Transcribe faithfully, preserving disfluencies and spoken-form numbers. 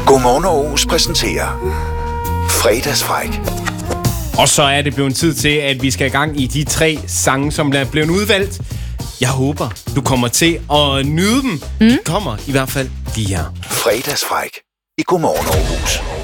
Godmorgen Aarhus præsenterer Fredagsfræk. Og så er det blevet tid til, at vi skal i gang i de tre sange, som er blevet udvalgt. Jeg håber, du kommer til at nyde dem. Mm. De kommer i hvert fald de her. Fredagsfræk i Godmorgen Aarhus.